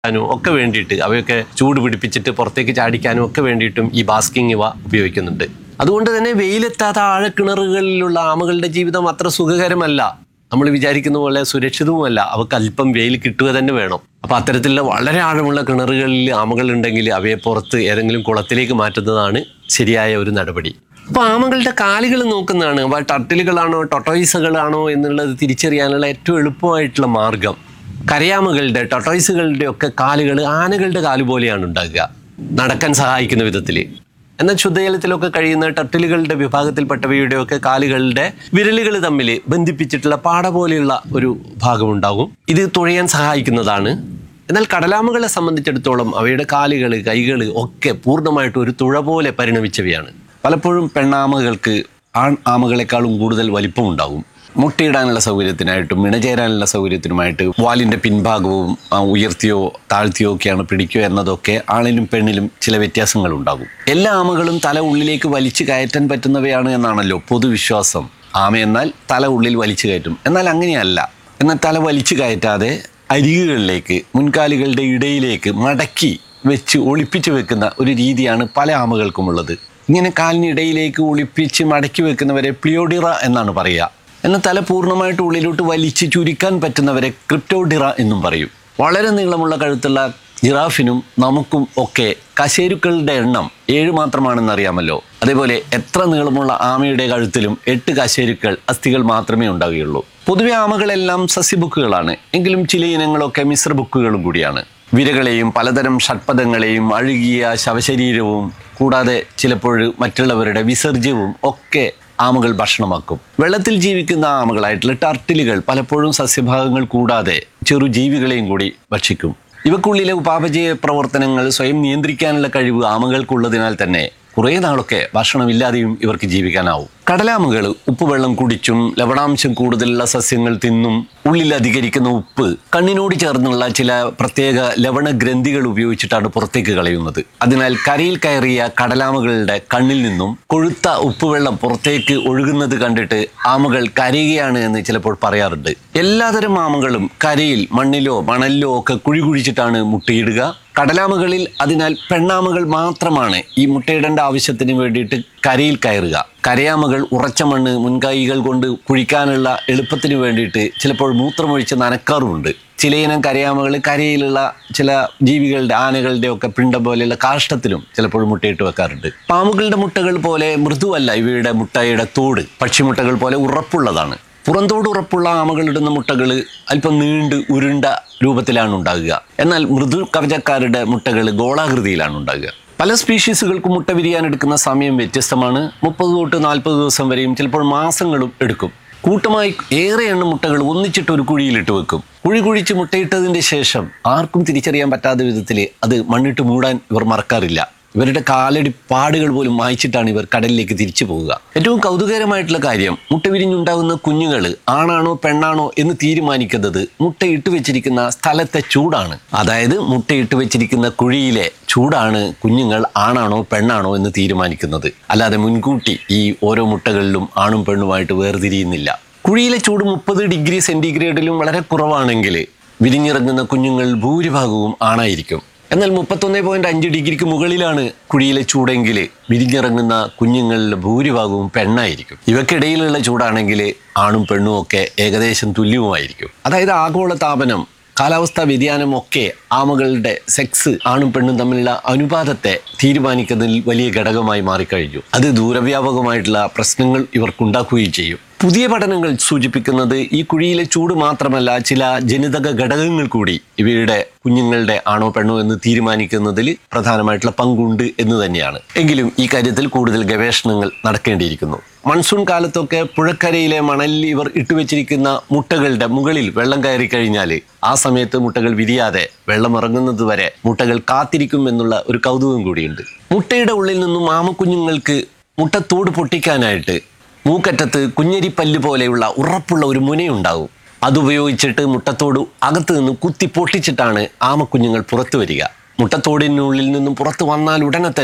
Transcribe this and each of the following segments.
ഒക്കെ വേണ്ടിയിട്ട് അവയൊക്കെ ചൂട് പിടിപ്പിച്ചിട്ട് പുറത്തേക്ക് ചാടിക്കാനും ഒക്കെ വേണ്ടിയിട്ടും ഈ ബാസ്കിങ് ഇവ ഉപയോഗിക്കുന്നുണ്ട്. അതുകൊണ്ട് തന്നെ വെയിലെത്താത്ത ആഴക്കിണറുകളിലുള്ള ആമകളുടെ ജീവിതം അത്ര സുഖകരമല്ല, നമ്മൾ വിചാരിക്കുന്ന പോലെ സുരക്ഷിതവുമല്ല. അവർക്ക് അല്പം വെയിൽ കിട്ടുക തന്നെ വേണം. അപ്പൊ അത്തരത്തിലുള്ള വളരെ ആഴമുള്ള കിണറുകളിൽ ആമകൾ ഉണ്ടെങ്കിൽ അവയെ പുറത്ത് ഏതെങ്കിലും കുളത്തിലേക്ക് മാറ്റുന്നതാണ് ശരിയായ ഒരു നടപടി. അപ്പൊ ആമകളുടെ കാലുകൾ നോക്കുന്നതാണ് അവ ടർട്ടിലുകളാണോ ടൊട്ടോയിസുകളാണോ എന്നുള്ളത് തിരിച്ചറിയാനുള്ള ഏറ്റവും എളുപ്പമായിട്ടുള്ള മാർഗം. കരയാമകളുടെ ടൊട്ടോയിസുകളുടെ ഒക്കെ കാലുകൾ ആനകളുടെ കാല് പോലെയാണ് ഉണ്ടാകുക, നടക്കാൻ സഹായിക്കുന്ന വിധത്തിൽ. എന്നാൽ ശുദ്ധജലത്തിലൊക്കെ കഴിയുന്ന ടർട്ടിലുകളുടെ വിഭാഗത്തിൽപ്പെട്ടവയുടെയൊക്കെ കാലുകളുടെ വിരലുകൾ തമ്മിൽ ബന്ധിപ്പിച്ചിട്ടുള്ള പാട പോലെയുള്ള ഒരു ഭാഗമുണ്ടാകും. ഇത് തുഴയാൻ സഹായിക്കുന്നതാണ്. എന്നാൽ കടലാമകളെ സംബന്ധിച്ചിടത്തോളം അവയുടെ കാലുകൾ കൈകൾ ഒക്കെ പൂർണ്ണമായിട്ട് ഒരു തുഴ പോലെ പരിണമിച്ചവയാണ്. പലപ്പോഴും പെണ്ണാമകൾക്ക് ആൺ ആമകളെക്കാളും കൂടുതൽ വലിപ്പമുണ്ടാകും. മുട്ടയിടാനുള്ള സൗകര്യത്തിനായിട്ടും ഇണചേരാനുള്ള സൗകര്യത്തിനുമായിട്ട് വാലിൻ്റെ പിൻഭാഗവും ഉയർത്തിയോ താഴ്ത്തിയോ ഒക്കെയാണ് പിടിക്കുക എന്നതൊക്കെ ആണിലും പെണ്ണിലും ചില വ്യത്യാസങ്ങൾ ഉണ്ടാകും. എല്ലാ ആമകളും തല ഉള്ളിലേക്ക് വലിച്ചു കയറ്റാൻ പറ്റുന്നവയാണ് എന്നാണല്ലോ പൊതുവിശ്വാസം. ആമ എന്നാൽ തല ഉള്ളിൽ വലിച്ചു കയറ്റും. എന്നാൽ അങ്ങനെയല്ല. എന്നാൽ തല വലിച്ചു കയറ്റാതെ അരികുകളിലേക്ക് മുൻകാലുകളുടെ ഇടയിലേക്ക് മടക്കി വെച്ച് ഒളിപ്പിച്ചു വെക്കുന്ന ഒരു രീതിയാണ് പല ആമകൾക്കുമുള്ളത്. ഇങ്ങനെ കാലിനിടയിലേക്ക് ഒളിപ്പിച്ച് മടക്കി വെക്കുന്നവരെ പ്ലിയോഡിറ എന്നാണ് പറയുക. എന്നാൽ തല പൂർണ്ണമായിട്ട് ഉള്ളിലോട്ട് വലിച്ച് ചുരുക്കാൻ പറ്റുന്നവരെ ക്രിപ്റ്റോഡിറ എന്നും പറയും. വളരെ നീളമുള്ള കഴുത്തുള്ള ജിറാഫിനും നമുക്കും ഒക്കെ കശേരുക്കളുടെ എണ്ണം 7 മാത്രമാണെന്നറിയാമല്ലോ. അതേപോലെ എത്ര നീളമുള്ള ആമയുടെ കഴുത്തിലും 8 കശേരുക്കൾ അസ്ഥികൾ മാത്രമേ ഉണ്ടാവുകയുള്ളൂ. പൊതുവെ ആമകളെല്ലാം സസ്യബുക്കുകളാണ്. എങ്കിലും ചില ഇനങ്ങളൊക്കെ മിശ്രബുക്കുകളും കൂടിയാണ്. വിരകളെയും പലതരം ഷഡ്പദങ്ങളെയും അഴുകിയ ശവശരീരവും കൂടാതെ ചിലപ്പോൾ മറ്റുള്ളവരുടെ വിസർജ്യവും ഒക്കെ ആമകൾ ഭക്ഷണമാക്കും. വെള്ളത്തിൽ ജീവിക്കുന്ന ആമകളായിട്ടുള്ള ടർട്ടിലുകൾ പലപ്പോഴും സസ്യഭാഗങ്ങൾ കൂടാതെ ചെറു ജീവികളെയും കൂടി ഭക്ഷിക്കും. ഇവക്കുള്ളിലെ ഉപാപചയ പ്രവർത്തനങ്ങൾ സ്വയം നിയന്ത്രിക്കാനുള്ള കഴിവ് ആമകൾക്കുള്ളതിനാൽ തന്നെ കുറേ നാളൊക്കെ ഭക്ഷണമില്ലാതെയും ഇവർക്ക് ജീവിക്കാനാവും. കടലാമകൾ ഉപ്പുവെള്ളം കുടിച്ചും ലവണാംശം കൂടുതലുള്ള സസ്യങ്ങൾ തിന്നും ഉള്ളിൽ അധികരിക്കുന്ന ഉപ്പ് കണ്ണിനോട് ചേർന്നുള്ള ചില പ്രത്യേക ലവണഗ്രന്ഥികൾ ഉപയോഗിച്ചിട്ടാണ് പുറത്തേക്ക് കളയുന്നത്. അതിനാൽ കരയിൽ കയറിയ കടലാമകളുടെ കണ്ണിൽ നിന്നും കൊഴുത്ത ഉപ്പുവെള്ളം പുറത്തേക്ക് ഒഴുകുന്നത് കണ്ടിട്ട് ആമകൾ കരയുകയാണ് എന്ന് ചിലപ്പോൾ പറയാറുണ്ട്. എല്ലാതരം ആമകളും കരയിൽ മണ്ണിലോ മണലിലോ ഒക്കെ കുഴി കുഴിച്ചിട്ടാണ് മുട്ടയിടുക. കടലാമകളിൽ അതിനാൽ പെണ്ണാമകൾ മാത്രമാണ് ഈ മുട്ടയിടേണ്ട ആവശ്യത്തിന് വേണ്ടിയിട്ട് കരയിൽ കയറുക. കരയാമകൾ ഉറച്ച മണ്ണ് മുൻകൈകൾ കൊണ്ട് കുഴിക്കാനുള്ള എളുപ്പത്തിന് വേണ്ടിയിട്ട് ചിലപ്പോൾ മൂത്രമൊഴിച്ച് നനക്കാറുമുണ്ട്. ചിലയിനം കരയാമകൾ കരയിലുള്ള ചില ജീവികളുടെ ആനകളുടെ ഒക്കെ പിണ്ടം പോലെയുള്ള കാഷ്ടത്തിലും ചിലപ്പോൾ മുട്ടയിട്ട് വെക്കാറുണ്ട്. പാമ്പുകളുടെ മുട്ടകൾ പോലെ മൃദുവല്ല ഇവയുടെ മുട്ടയുടെ തോട്. പക്ഷിമുട്ടകൾ പോലെ ഉറപ്പുള്ളതാണ്. പുറന്തോട് ഉറപ്പുള്ള ആമകളിടുന്ന മുട്ടകൾ അല്പം നീണ്ട് ഉരുണ്ട രൂപത്തിലാണ് ഉണ്ടാകുക. എന്നാൽ മൃദു കവചക്കാരുടെ മുട്ടകൾ ഗോളാകൃതിയിലാണ് ഉണ്ടാകുക. പല സ്പീഷീസുകൾക്കും മുട്ട വിരിയാനെടുക്കുന്ന സമയം വ്യത്യസ്തമാണ്. 30 തൊട്ട് 40 ദിവസം വരെയും ചിലപ്പോൾ മാസങ്ങളും എടുക്കും. കൂട്ടമായി ഏറെ എണ്ണം മുട്ടകൾ ഒന്നിച്ചിട്ട് ഒരു കുഴിയിലിട്ട് വെക്കും. കുഴി കുഴിച്ച് മുട്ടയിട്ടതിൻ്റെ ശേഷം ആർക്കും തിരിച്ചറിയാൻ പറ്റാത്ത വിധത്തിൽ അത് മണ്ണിട്ട് മൂടാൻ ഇവർ മറക്കാറില്ല. ഇവരുടെ കാലടി പാടുകൾ പോലും മായ്ച്ചിട്ടാണ് ഇവർ കടലിലേക്ക് തിരിച്ചു പോവുക. ഏറ്റവും കൗതുകകരമായിട്ടുള്ള കാര്യം, മുട്ട വിരിഞ്ഞുണ്ടാകുന്ന കുഞ്ഞുങ്ങൾ ആണാണോ പെണ്ണാണോ എന്ന് തീരുമാനിക്കുന്നത് മുട്ടയിട്ട് വെച്ചിരിക്കുന്ന സ്ഥലത്തെ ചൂടാണ്. അതായത് മുട്ടയിട്ട് വെച്ചിരിക്കുന്ന കുഴിയിലെ ചൂടാണ് കുഞ്ഞുങ്ങൾ ആണാണോ പെണ്ണാണോ എന്ന് തീരുമാനിക്കുന്നത്. അല്ലാതെ മുൻകൂട്ടി ഈ ഓരോ മുട്ടകളിലും ആണും പെണ്ണുമായിട്ട് വേർതിരിയുന്നില്ല. കുഴിയിലെ ചൂട് 30 ഡിഗ്രി സെന്റിഗ്രേഡിലും വളരെ കുറവാണെങ്കിൽ വിരിഞ്ഞിറങ്ങുന്ന കുഞ്ഞുങ്ങൾ ഭൂരിഭാഗവും ആണായിരിക്കും. എന്നാൽ 31.5 ഡിഗ്രിക്ക് മുകളിലാണ് കുഴിയിലെ ചൂടെങ്കിൽ വിരിഞ്ഞിറങ്ങുന്ന കുഞ്ഞുങ്ങളിൽ ഭൂരിഭാഗവും പെണ്ണായിരിക്കും. ഇവക്കിടയിലുള്ള ചൂടാണെങ്കിൽ ആണും പെണ്ണും ഒക്കെ ഏകദേശം തുല്യവുമായിരിക്കും. അതായത് ആഗോള താപനം, കാലാവസ്ഥാ വ്യതിയാനം ഒക്കെ ആമകളുടെ സെക്സ്, ആണും പെണ്ണും തമ്മിലുള്ള അനുപാതത്തെ തീരുമാനിക്കുന്നതിൽ വലിയ ഘടകമായി മാറിക്കഴിഞ്ഞു. അത് ദൂരവ്യാപകമായിട്ടുള്ള പ്രശ്നങ്ങൾ ഇവർക്കുണ്ടാക്കുകയും ചെയ്യും. പുതിയ പഠനങ്ങൾ സൂചിപ്പിക്കുന്നത് ഈ കുഴിയിലെ ചൂട് മാത്രമല്ല, ചില ജനിതക ഘടകങ്ങൾ കൂടി ഇവയുടെ കുഞ്ഞുങ്ങളുടെ ആണോ പെണ്ണോ എന്ന് തീരുമാനിക്കുന്നതിൽ പ്രധാനമായിട്ടുള്ള പങ്കുണ്ട് എന്ന് തന്നെയാണ്. എങ്കിലും ഈ കാര്യത്തിൽ കൂടുതൽ ഗവേഷണങ്ങൾ നടക്കേണ്ടിയിരിക്കുന്നു. മൺസൂൺ കാലത്തൊക്കെ പുഴക്കരയിലെ മണലിൽ ഇവർ ഇട്ടുവെച്ചിരിക്കുന്ന മുട്ടകളുടെ മുകളിൽ വെള്ളം കയറി കഴിഞ്ഞാൽ ആ സമയത്ത് മുട്ടകൾ വിരിയാതെ വെള്ളം ഇറങ്ങുന്നത് വരെ മുട്ടകൾ കാത്തിരിക്കും എന്നുള്ള ഒരു കൗതുകം കൂടിയുണ്ട്. മുട്ടയുടെ ഉള്ളിൽ നിന്നും ആമക്കുഞ്ഞുങ്ങൾക്ക് മുട്ടത്തോട് പൊട്ടിക്കാനായിട്ട് മൂക്കറ്റത്ത് കുഞ്ഞരിപ്പല്ല് പോലെയുള്ള ഉറപ്പുള്ള ഒരു മുനയുണ്ടാകും. അതുപയോഗിച്ചിട്ട് മുട്ടത്തോട് അകത്ത് നിന്ന് കുത്തി പൊട്ടിച്ചിട്ടാണ് ആമക്കുഞ്ഞുങ്ങൾ പുറത്തു വരിക. മുട്ടത്തോടിനുള്ളിൽ നിന്നും പുറത്തു വന്നാൽ ഉടനെ തന്നെ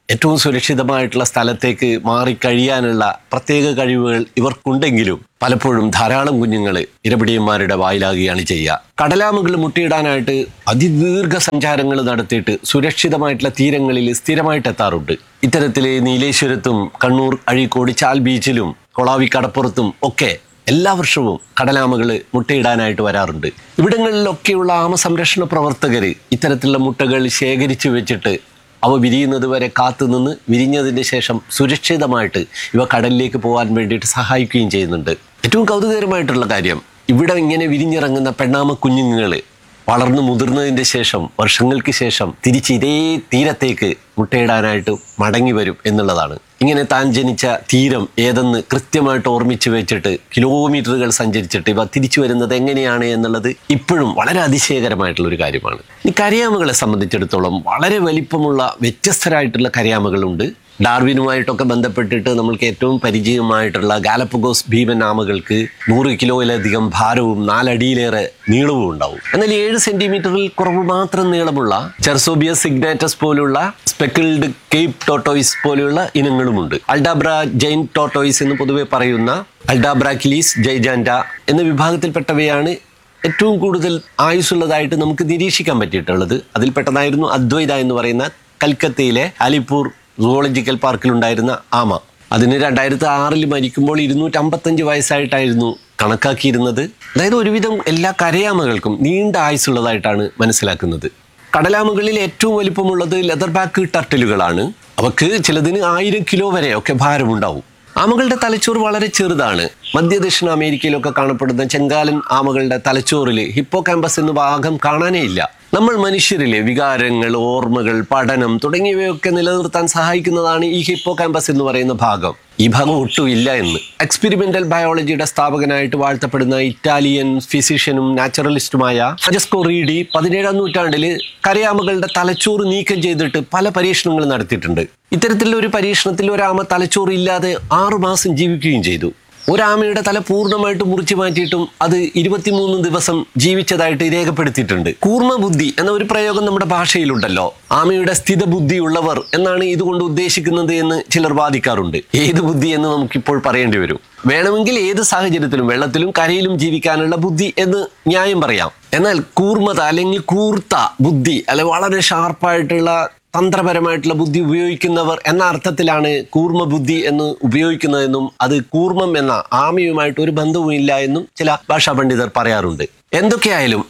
ഏറ്റവും സുരക്ഷിതമായിട്ടുള്ള സ്ഥലത്തേക്ക് മാറിക്കഴിയാനുള്ള പ്രത്യേക കഴിവുകൾ ഇവർക്കുണ്ടെങ്കിലും പലപ്പോഴും ധാരാളം കുഞ്ഞുങ്ങൾ ഇരപിടിയന്മാരുടെ വായിലാകുകയാണ് ചെയ്യുക. കടലാമകൾ മുട്ടയിടാനായിട്ട് അതിദീർഘ സഞ്ചാരങ്ങൾ നടത്തിയിട്ട് സുരക്ഷിതമായിട്ടുള്ള തീരങ്ങളിൽ സ്ഥിരമായിട്ട് എത്താറുണ്ട്. ഇത്തരത്തിൽ നീലേശ്വരത്തും കണ്ണൂർ അഴീക്കോട് ചാൽ ബീച്ചിലും കൊളാവി കടപ്പുറത്തും ഒക്കെ എല്ലാ വർഷവും കടലാമകൾ മുട്ടയിടാനായിട്ട് വരാറുണ്ട്. ഇവിടങ്ങളിലൊക്കെയുള്ള ആമ സംരക്ഷണ പ്രവർത്തകർ ഇത്തരത്തിലുള്ള മുട്ടകൾ ശേഖരിച്ചു വെച്ചിട്ട് അവ വിരിയുന്നത് വരെ കാത്തുനിന്ന് വിരിഞ്ഞതിന് ശേഷം സുരക്ഷിതമായിട്ട് ഇവ കടലിലേക്ക് പോകാൻ വേണ്ടിയിട്ട് സഹായിക്കുകയും ചെയ്യുന്നുണ്ട്. ഏറ്റവും കൗതുകകരമായിട്ടുള്ള കാര്യം, ഇവിടെ ഇങ്ങനെ വിരിഞ്ഞിറങ്ങുന്ന പെണ്ണാമ കുഞ്ഞുങ്ങൾ വളർന്നു മുതിർന്നതിൻ്റെ ശേഷം വർഷങ്ങൾക്ക് ശേഷം തിരിച്ച് ഇതേ തീരത്തേക്ക് മുട്ടയിടാനായിട്ട് മടങ്ങി വരും എന്നുള്ളതാണ്. ഇങ്ങനെ താൻ ജനിച്ച തീരം ഏതെന്ന് കൃത്യമായിട്ട് ഓർമ്മിച്ച് വെച്ചിട്ട് കിലോമീറ്ററുകൾ സഞ്ചരിച്ചിട്ട് ഇവ തിരിച്ചു വരുന്നത് എങ്ങനെയാണ് എന്നുള്ളത് ഇപ്പോഴും വളരെ അതിശയകരമായിട്ടുള്ളൊരു കാര്യമാണ്. ഈ കരയാമകളെ സംബന്ധിച്ചിടത്തോളം വളരെ വലിപ്പമുള്ള വ്യത്യസ്തരായിട്ടുള്ള കരയാമകളുണ്ട്. ഡാർവിനുമായിട്ടൊക്കെ ബന്ധപ്പെട്ടിട്ട് നമ്മൾക്ക് ഏറ്റവും പരിചയമായിട്ടുള്ള ഗാലപ്പഗോസ് ഭീമൻ ആമകൾക്ക് 100 കിലോയിലധികം ഭാരവും 4 അടിയിലേറെ നീളവും ഉണ്ടാവും. എന്നാൽ 7 സെന്റിമീറ്ററിൽ കുറവ് മാത്രം നീളമുള്ള ചെർസോബിയസ് സിഗ്നാറ്റസ് പോലുള്ള സ്പെക്കിൾഡ് കേപ്പ് ടോട്ടോയിസ് പോലെയുള്ള ഇനങ്ങളുമുണ്ട്. അൾഡാബ്ര ജൈൻ ടോട്ടോയിസ് എന്ന് പൊതുവെ പറയുന്ന അൾഡാബ്രാക്കിലീസ് ജൈജാൻഡ എന്ന വിഭാഗത്തിൽപ്പെട്ടവയാണ് ഏറ്റവും കൂടുതൽ ആയുസ്സുള്ളതായിട്ട് നമുക്ക് നിരീക്ഷിക്കാൻ പറ്റിയിട്ടുള്ളത്. അതിൽപ്പെട്ടതായിരുന്നു അദ്വൈത എന്ന് പറയുന്ന കൽക്കത്തയിലെ അലിപ്പൂർ സുവോളജിക്കൽ പാർക്കിലുണ്ടായിരുന്ന ആമ. അതിന് 2006 മരിക്കുമ്പോൾ 255 വയസ്സായിട്ടായിരുന്നു കണക്കാക്കിയിരുന്നത്. അതായത് ഒരുവിധം എല്ലാ കരയാമകൾക്കും നീണ്ട ആയുസ്സുള്ളതായിട്ടാണ് മനസ്സിലാക്കുന്നത്. കടലാമകളിൽ ഏറ്റവും വലിപ്പമുള്ളത് ലെതർ ബാക്ക് ടർട്ടിലുകളാണ്. അവക്ക് ചിലതിന് 1000 കിലോ വരെ ഒക്കെ ഭാരമുണ്ടാവും. ആമകളുടെ തലച്ചോറ് വളരെ ചെറുതാണ്. മധ്യ ദക്ഷിണ അമേരിക്കയിലൊക്കെ കാണപ്പെടുന്ന ചെങ്കാലൻ ആമകളുടെ തലച്ചോറിൽ ഹിപ്പോ ക്യാമ്പസ് എന്ന ഭാഗം കാണാനേ ഇല്ല. നമ്മൾ മനുഷ്യരിലെ വികാരങ്ങൾ, ഓർമ്മകൾ, പഠനം തുടങ്ങിയവയൊക്കെ നിലനിർത്താൻ സഹായിക്കുന്നതാണ് ഈ ഹിപ്പോ ക്യാമ്പസ് എന്ന് പറയുന്ന ഭാഗം. ഈ ഭാഗം ഒട്ടും ഇല്ല എന്ന് എക്സ്പെരിമെന്റൽ ബയോളജിയുടെ സ്ഥാപകനായിട്ട് വാഴ്ത്തപ്പെടുന്ന ഇറ്റാലിയൻ ഫിസിഷ്യനും നാച്ചുറലിസ്റ്റുമായ ഫ്രാഞ്ചെസ്കോ റീഡി 17ാം നൂറ്റാണ്ടിൽ കരയാമകളുടെ തലച്ചോറ് നീക്കം ചെയ്തിട്ട് പല പരീക്ഷണങ്ങൾ നടത്തിയിട്ടുണ്ട്. ഇത്തരത്തിലുള്ള ഒരു പരീക്ഷണത്തിൽ ഒരാമ തലച്ചോറ് ഇല്ലാതെ 6 മാസം ജീവിക്കുകയും ചെയ്തു. ഒരാമയുടെ തല പൂർണ്ണമായിട്ട് മുറിച്ചു മാറ്റിയിട്ടും അത് 23 ദിവസം ജീവിച്ചതായിട്ട് രേഖപ്പെടുത്തിയിട്ടുണ്ട്. കൂർമ്മബുദ്ധി എന്ന ഒരു പ്രയോഗം നമ്മുടെ ഭാഷയിലുണ്ടല്ലോ. ആമയുടെ സ്ഥിതബുദ്ധി ഉള്ളവർ എന്നാണ് ഇതുകൊണ്ട് ഉദ്ദേശിക്കുന്നത് എന്ന് ചിലർ വാദിക്കാറുണ്ട്. ഏത് ബുദ്ധി എന്ന് നമുക്കിപ്പോൾ പറയേണ്ടി വരും. വേണമെങ്കിൽ ഏത് സാഹചര്യത്തിലും വെള്ളത്തിലും കരയിലും ജീവിക്കാനുള്ള ബുദ്ധി എന്ന് ന്യായം പറയാം. എന്നാൽ കൂർമ്മത അല്ലെങ്കിൽ കൂർത്ത ബുദ്ധി അല്ലെ വളരെ ഷാർപ്പായിട്ടുള്ള തന്ത്രപരമായിട്ടുള്ള ബുദ്ധി ഉപയോഗിക്കുന്നവർ എന്ന അർത്ഥത്തിലാണ് കൂർമ്മ ബുദ്ധി എന്ന് ഉപയോഗിക്കുന്നതെന്നും അത് കൂർമ്മം എന്ന ആമയുമായിട്ട് ഒരു ബന്ധവും ഇല്ല എന്നും ചില ഭാഷാ പണ്ഡിതർ പറയാറുണ്ട്. എന്തൊക്കെയായാലും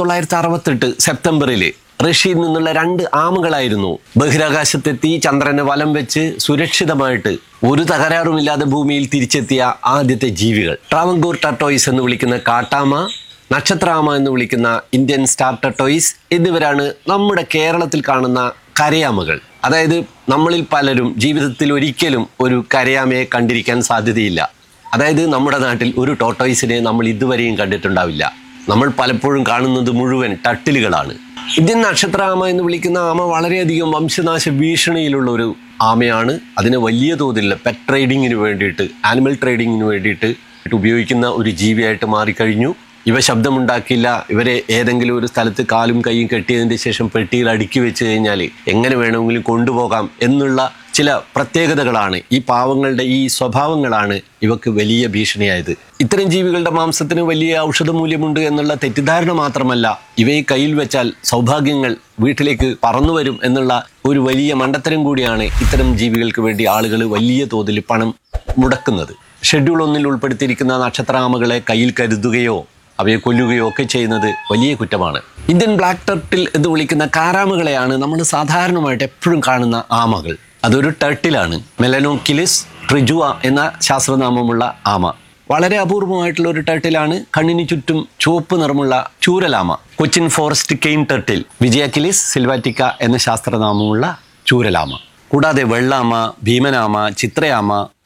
1968 സെപ്റ്റംബറിൽ റഷ്യയിൽ നിന്നുള്ള 2 ആമകളായിരുന്നു ബഹിരാകാശത്തെത്തി ചന്ദ്രനെ വലം വെച്ച് സുരക്ഷിതമായിട്ട് ഒരു തകരാറുമില്ലാതെ ഭൂമിയിൽ തിരിച്ചെത്തിയ ആദ്യത്തെ ജീവികൾ. ട്രാവൻകൂർ ടർട്ടോയിസ് എന്ന് വിളിക്കുന്ന കാട്ടാമ, നക്ഷത്രാമ എന്ന് വിളിക്കുന്ന ഇന്ത്യൻ സ്റ്റാർ ടർട്ടോയിസ് എന്നിവരാണ് നമ്മുടെ കേരളത്തിൽ കാണുന്ന കരയാമകൾ. അതായത് നമ്മളിൽ പലരും ജീവിതത്തിൽ ഒരിക്കലും ഒരു കരയാമയെ കണ്ടിരിക്കാൻ സാധ്യതയില്ല. അതായത് നമ്മുടെ നാട്ടിൽ ഒരു ടോട്ടോയിസിനെ നമ്മൾ ഇതുവരെയും കണ്ടിട്ടുണ്ടാവില്ല. നമ്മൾ പലപ്പോഴും കാണുന്നത് മുഴുവൻ ടട്ടിലുകളാണ്. ഇന്ത്യൻ നക്ഷത്രാമ എന്ന് വിളിക്കുന്ന ആമ വളരെയധികം വംശനാശ ഭീഷണിയിലുള്ള ഒരു ആമയാണ്. അതിനെ വലിയ തോതിലുള്ള പെറ്റ് ട്രേഡിങ്ങിന് വേണ്ടിയിട്ട്, ആനിമൽ ട്രേഡിങ്ങിന് വേണ്ടിയിട്ട് ഉപയോഗിക്കുന്ന ഒരു ജീവിയായിട്ട് മാറിക്കഴിഞ്ഞു. ഇവ ശബ്ദമുണ്ടാക്കില്ല. ഇവരെ ഏതെങ്കിലും ഒരു സ്ഥലത്ത് കാലും കൈയും കെട്ടിയതിൻ്റെ ശേഷം പെട്ടിയിൽ അടുക്കി വെച്ച് കഴിഞ്ഞാൽ എങ്ങനെ വേണമെങ്കിലും കൊണ്ടുപോകാം എന്നുള്ള ചില പ്രത്യേകതകളാണ്, ഈ പാവങ്ങളുടെ ഈ സ്വഭാവങ്ങളാണ് ഇവക്ക് വലിയ ഭീഷണിയായത്. ഇത്തരം ജീവികളുടെ മാംസത്തിന് വലിയ ഔഷധമൂല്യമുണ്ട് എന്നുള്ള തെറ്റിദ്ധാരണ മാത്രമല്ല, ഇവയെ കയ്യിൽ വെച്ചാൽ സൗഭാഗ്യങ്ങൾ വീട്ടിലേക്ക് പറന്നു വരും എന്നുള്ള ഒരു വലിയ മണ്ടത്തരം കൂടിയാണ് ഇത്തരം ജീവികൾക്ക് വേണ്ടി ആളുകൾ വലിയ തോതിൽ പണം മുടക്കുന്നത്. ഷെഡ്യൂൾ 1 ഉൾപ്പെടുത്തിയിരിക്കുന്ന നക്ഷത്രാമകളെ കയ്യിൽ കരുതുകയോ അവയെ കൊല്ലുകയോ ഒക്കെ ചെയ്യുന്നത് വലിയ കുറ്റമാണ്. ഇന്ത്യൻ ബ്ലാക്ക് ടർട്ടിൽ എന്ന് വിളിക്കുന്ന കാരാമകളെയാണ് നമ്മൾ സാധാരണമായിട്ട് എപ്പോഴും കാണുന്ന ആമകൾ. അതൊരു ടർട്ടിലാണ്. മെലനോക്കിലിസ് ട്രിജുവ എന്ന ശാസ്ത്രനാമമുള്ള ആമ. വളരെ അപൂർവമായിട്ടുള്ള ഒരു ടർട്ടിലാണ്. കണ്ണിന് ചുറ്റും ചുവപ്പ് നിറമുള്ള ചൂരലാമ. കൊച്ചിൻ ഫോറസ്റ്റ് കെയിൻ ടർട്ടിൽ, വിജയക്കിലിസ് സിൽവാറ്റിക്ക എന്ന ശാസ്ത്രനാമമുള്ള ചൂരലാമ. കൂടാതെ വെള്ളാമ, ഭീമനാമ, ചിത്രയാമ,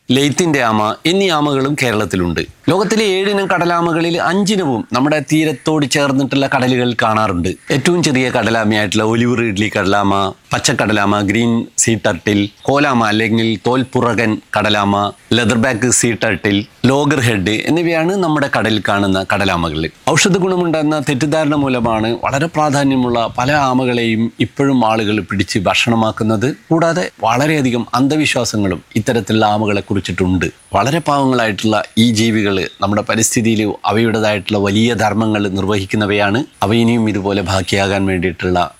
ലെയ്ത്തിന്റെ ആമ എന്നീ ആമകളും കേരളത്തിലുണ്ട്. ലോകത്തിലെ 7 ഇനം കടലാമകളിൽ 5 ഇനവും നമ്മുടെ തീരത്തോട് ചേർന്നിട്ടുള്ള കടലുകളിൽ കാണാറുണ്ട്. ഏറ്റവും ചെറിയ കടലാമയായിട്ടുള്ള olive Ridley കടലാമ, പച്ചക്കടലാമ, green see turtle, കോലാമ അല്ലെങ്കിൽ തോൽപ്പുറകൻ കടലാമ, leather back see turtle, logger head എന്നിവയാണ് നമ്മുടെ കടലിൽ കാണുന്ന കടലാമകൾ. ഔഷധ ഗുണമുണ്ടെന്ന തെറ്റിദ്ധാരണ മൂലമാണ് വളരെ പ്രാധാന്യമുള്ള പല ആമകളെയും ഇപ്പോഴും ആളുകൾ പിടിച്ച് ഭക്ഷണമാക്കുന്നത്. കൂടാതെ വളരെയധികം അന്ധവിശ്വാസങ്ങളും ഇത്തരത്തിലുള്ള ആമകളെ കുറിച്ചിട്ടുണ്ട്. വളരെ പാവങ്ങളായിട്ടുള്ള ഈ ജീവികൾ നമ്മുടെ പരിസ്ഥിതിയിൽ അവയുടേതായിട്ടുള്ള വലിയ ധർമ്മങ്ങൾ നിർവഹിക്കുന്നവയാണ്. അവ ഇനിയും ഇതുപോലെ ബാക്കിയാകാൻ വേണ്ടിയിട്ടുള്ള